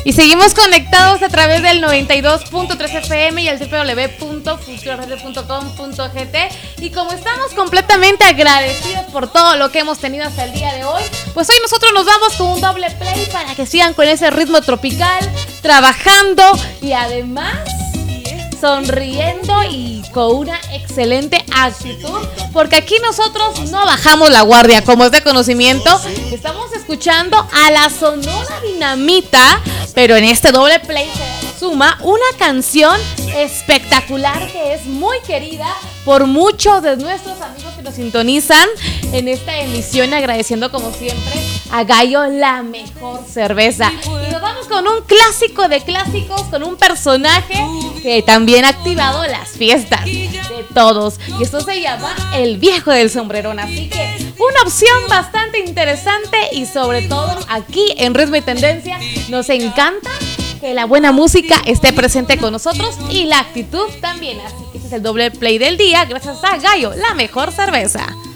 Y seguimos conectados a través del 92.3 FM y el www.futuroradio.com.gt. Y como estamos completamente agradecidos por todo lo que hemos tenido hasta el día de hoy, pues hoy nosotros nos vamos con un doble play para que sigan con ese ritmo tropical, trabajando y además sonriendo y con una excelente actitud, porque aquí nosotros no bajamos la guardia, como es de conocimiento. Estamos escuchando a la Sonora Dinamita, pero en este doble play se suma una canción espectacular que es muy querida por muchos de nuestros amigos que nos sintonizan en esta emisión, agradeciendo como siempre a Gallo la mejor cerveza. Y nos vamos con un clásico de clásicos, con un personaje que también ha activado las fiestas de todos, y esto se llama El Viejo del Sombrerón. Así que una opción bastante interesante, y sobre todo aquí en Ritmo y Tendencia nos encanta que la buena música esté presente con nosotros y la actitud también. Así que este es el doble play del día, gracias a Gallo, la mejor cerveza.